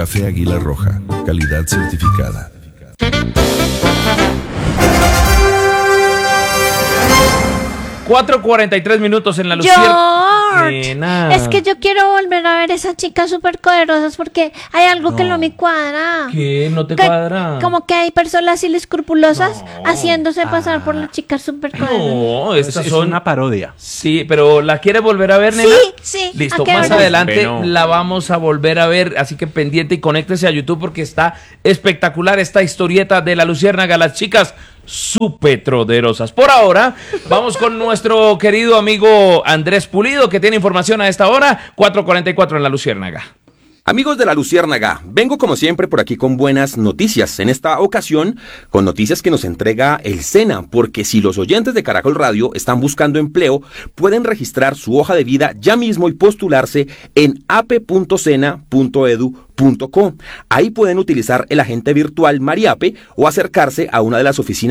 Café Águila Roja, calidad certificada. $4:43 en la Luciérnaga. George, es que yo quiero volver a ver esas chicas superpoderosas porque hay algo que no me cuadra. ¿Qué? ¿No te cuadra? Como que hay personas inescrupulosas haciéndose pasar por las chicas superpoderosas. No, estas Es son una parodia. Sí, pero ¿la quiere volver a ver, nena? Sí. Listo, ¿A qué más hora? adelante Bueno. la vamos a volver a ver, así que pendiente y conéctese a YouTube porque está espectacular esta historieta de la Luciérnaga, las chicas superpoderosas. Por ahora, vamos con nuestro querido amigo Andrés Pulido, que tiene información a esta hora, 4:44 en la Luciérnaga. Amigos de la Luciérnaga, vengo como siempre por aquí con buenas noticias. En esta ocasión, con noticias que nos entrega el SENA, porque si los oyentes de Caracol Radio están buscando empleo, pueden registrar su hoja de vida ya mismo y postularse en ape.sena.edu.co. Ahí pueden utilizar el agente virtual Mariape o acercarse a una de las oficinas